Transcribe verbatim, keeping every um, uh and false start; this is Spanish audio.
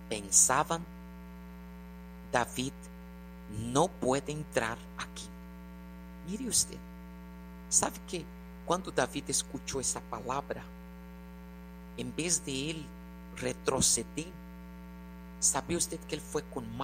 pensaban, David no puede entrar aquí. Mire usted, ¿sabe que cuando David escuchó esa palabra, en vez de él retroceder, ¿sabe usted que él fue con más